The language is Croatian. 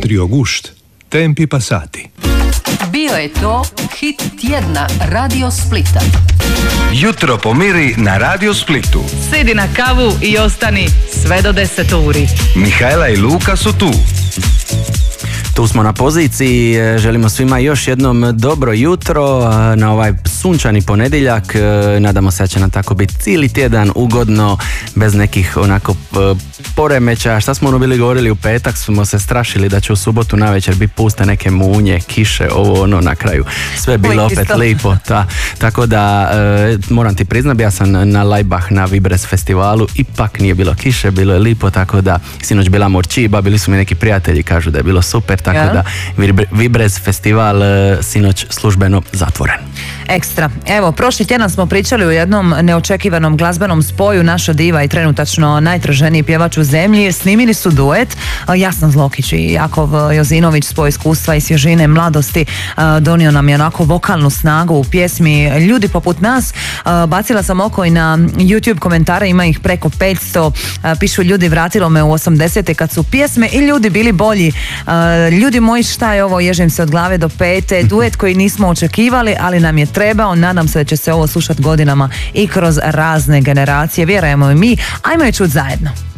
Trio Gušt, Tempi passati. Bio je to hit tjedna Radio Splita. Jutro pomiri na Radio Splitu. Sidi na kavu i ostani sve do 10 uri. Mihajla i Luka su tu. Tu smo na poziciji, želimo svima još jednom dobro jutro na ovaj sunčani ponedjeljak. Nadamo se da će nam tako biti cijeli tjedan ugodno, bez nekih onako poremeća. Šta smo bili govorili u petak, smo se strašili da će u subotu navečer biti puste neke munje, kiše, ovo ono na kraju. Sve je bilo opet lipo. Tako da moram ti priznati, ja sam na Laibach na Vibres festivalu, ipak nije bilo kiše, bilo je lipo, tako da sinoć bila Morčiba, bili su mi neki prijatelji, kažu da je bilo super. Tako da Vibres festival sinoć službeno zatvoren. Ekstra. Evo, prošli tjedan smo pričali o jednom neočekivanom glazbenom spoju. Naša diva i trenutačno najtraženiji pjevač u zemlji snimili su duet. Jasna Zlokić i Jakov Jozinović, spoj iskustva i svježine mladosti, donio nam je onako vokalnu snagu u pjesmi Ljudi poput nas. Bacila sam oko i na YouTube komentare, ima ih preko 500. Pišu ljudi, vratilo me u 80. kad su pjesme i ljudi bili bolji. Ljudi moji, šta je ovo, ježim se od glave do pete, duet koji nismo očekivali, ali nam je trebao. Nadam se da će se ovo slušati godinama i kroz razne generacije. Vjerujemo i mi, ajmo je čuti zajedno.